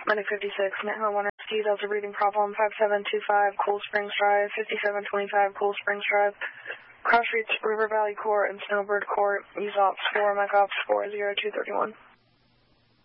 Medic 56, Manhunt 1 ST, Delta breathing problem, 5725, Cool Springs Drive, 5725, Cool Springs Drive, Cross Streets, River Valley Court, and Snowbird Court, use Ops 4, Mike Ops 4, 0231.